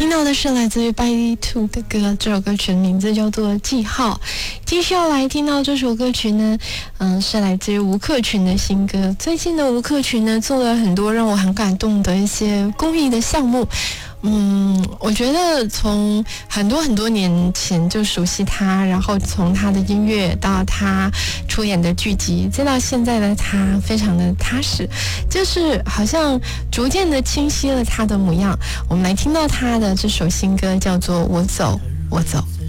到的是来自于 By Two 的歌，这首歌曲的名字叫做《记号》。继续要来听到这首歌曲呢，是来自于吴克群的新歌。最近的吴克群呢，做了很多让我很感动的一些公益的项目。我觉得从很多年前就熟悉他，然后从他的音乐到他出演的剧集，再到现在的他非常的踏实，就是好像逐渐的清晰了他的模样。我们来听到他的这首新歌叫做《我走我走》。